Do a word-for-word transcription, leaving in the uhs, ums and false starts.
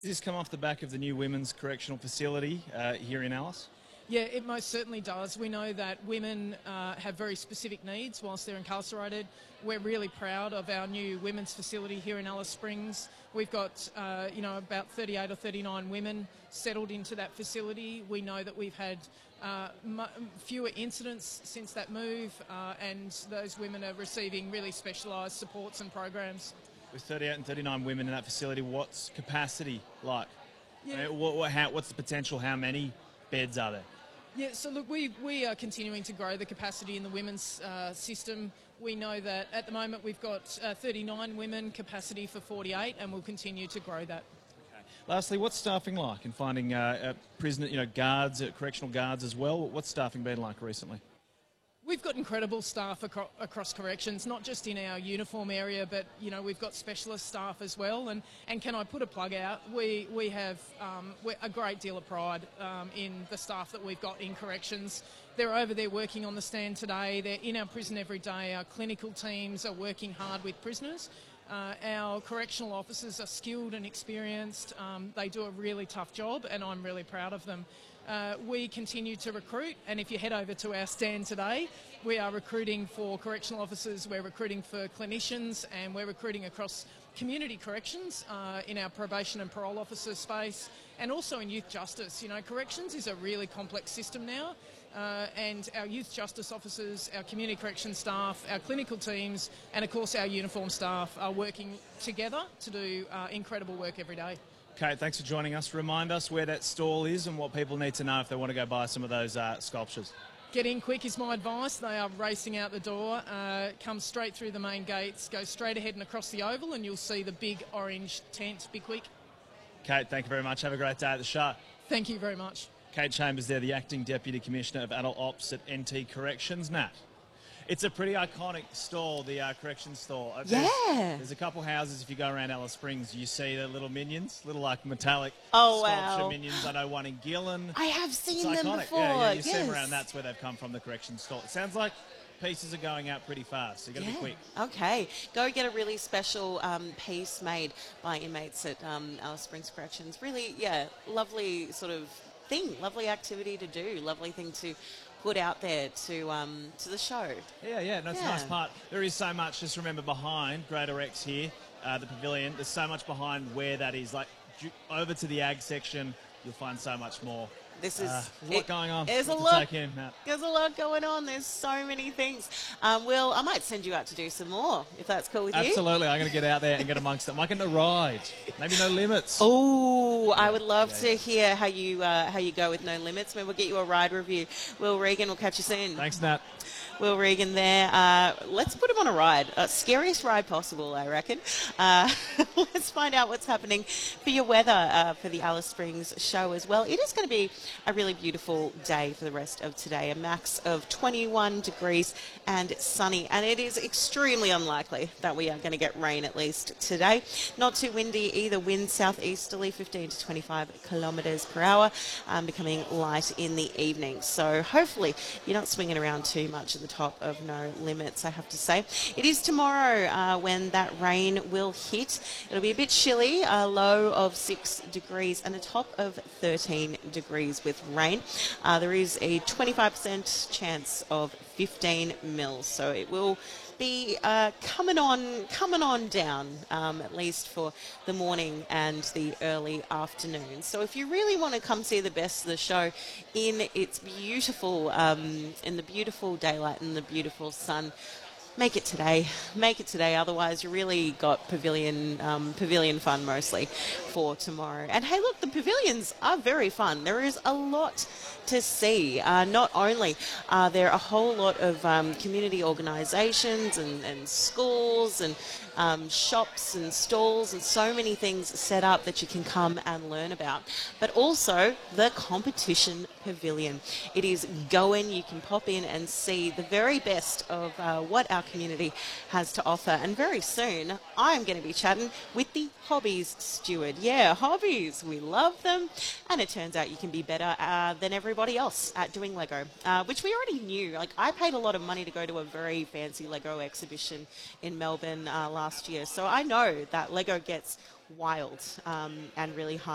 Does this come off the back of the new women's correctional facility uh, here in Alice? Yeah, it most certainly does. We know that women uh, have very specific needs whilst they're incarcerated. We're really proud of our new women's facility here in Alice Springs. We've got, uh, you know, about thirty-eight or thirty-nine women settled into that facility. We know that we've had uh, m- fewer incidents since that move, uh, and those women are receiving really specialised supports and programs. With thirty-eight and thirty-nine women in that facility, what's capacity like? Yeah. I mean, what, what, how, what's the potential? How many beds are there? Yeah, so look, we, we are continuing to grow the capacity in the women's uh, system. We know that at the moment we've got uh, thirty-nine women, capacity for forty-eight, and we'll continue to grow that. Okay. Lastly, what's staffing like in finding uh, uh, prisoner, you know, guards, uh, correctional guards as well? What's staffing been like recently? We've got incredible staff acro- across corrections, not just in our uniform area, but you know we've got specialist staff as well. And, and can I put a plug out? We we have um, we a great deal of pride um, in the staff that we've got in corrections. They're over there working on the stand today. They're in our prison every day. Our clinical teams are working hard with prisoners. Uh, our correctional officers are skilled and experienced. Um, they do a really tough job, and I'm really proud of them. Uh, we continue to recruit, and if you head over to our stand today, we are recruiting for correctional officers, we're recruiting for clinicians, and we're recruiting across community corrections uh, in our probation and parole officer space, and also in youth justice. You know, corrections is a really complex system now, uh, and our youth justice officers, our community correction staff, our clinical teams, and of course our uniform staff are working together to do uh, incredible work every day. Kate, thanks for joining us. Remind us where that stall is and what people need to know if they want to go buy some of those uh, sculptures. Get in quick is my advice. They are racing out the door. Uh, come straight through the main gates, go straight ahead and across the oval, and you'll see the big orange tent. Be quick. Kate, thank you very much. Have a great day at the show. Thank you very much. Kate Chambers there, the Acting Deputy Commissioner of Adult Ops at N T Corrections. Nat, it's a pretty iconic stall, the uh, corrections stall. Uh, Yeah. There's, there's a couple houses, if you go around Alice Springs, you see the little minions, little like metallic Oh, sculpture wow. minions. I know one in Gillen. I have seen It's them iconic. before. Yeah, yeah, you see yes. them around. That's where they've come from, the corrections stall. It sounds like pieces are going out pretty fast, so you've got to Yeah. be quick. Okay. Go get a really special um, piece made by inmates at um, Alice Springs Corrections. Really, yeah, lovely sort of thing, lovely activity to do, lovely thing to put out there to um, to the show. Yeah, yeah, no, it's a Yeah. nice part. There is so much, just remember, behind Greater X here, uh, the pavilion, there's so much behind where that is. Like, ju- over to the ag section, you'll find so much more. This is Uh, there's a lot it- going on. There's a Lot to lot. take in, Matt. There's a lot going on. There's so many things. Um, Will, I might send you out to do some more if that's cool with you. Absolutely, I'm going to get out there and get amongst them. I can ride, maybe no limits. Oh, I would love Yeah, to yeah. hear how you uh, how you go with No Limits. Maybe we'll get you a ride review. Will Regan, we'll catch you soon. Thanks, Nat. Will Regan there. Uh, let's put him on a ride. Uh, scariest ride possible, I reckon. Uh, let's find out what's happening for your weather uh, for the Alice Springs show as well. It is going to be a really beautiful day for the rest of today. A max of twenty-one degrees and sunny. And it is extremely unlikely that we are going to get rain at least today. Not too windy either. Wind southeasterly, fifteen to twenty-five kilometres per hour, um, becoming light in the evening. So hopefully you're not swinging around too much at the top of No Limits, I have to say. It is tomorrow uh, when that rain will hit. It'll be a bit chilly, a low of six degrees and a top of thirteen degrees with rain. Uh, there is a twenty-five percent chance of fifteen mils, so it will be uh, coming on coming on down, um, at least for the morning and the early afternoon. So if you really want to come see the best of the show in its beautiful, um, in the beautiful daylight and the beautiful sun, make it today. Make it today. Otherwise, you really got pavilion um, pavilion fun mostly for tomorrow. And hey, look, the pavilions are very fun. There is a lot to see. Uh, not only are there a whole lot of um, community organisations and, and schools and um, shops and stalls and so many things set up that you can come and learn about, but also the competition pavilion. It is going. You can pop in and see the very best of uh, what our community has to offer. And very soon, I'm going to be chatting with the Hobbies Steward. Yeah, hobbies. We love them. And it turns out you can be better uh, than everybody else at doing Lego, uh, which we already knew. Like, I paid a lot of money to go to a very fancy Lego exhibition in Melbourne uh, last year. So I know that Lego gets wild um, and really hard.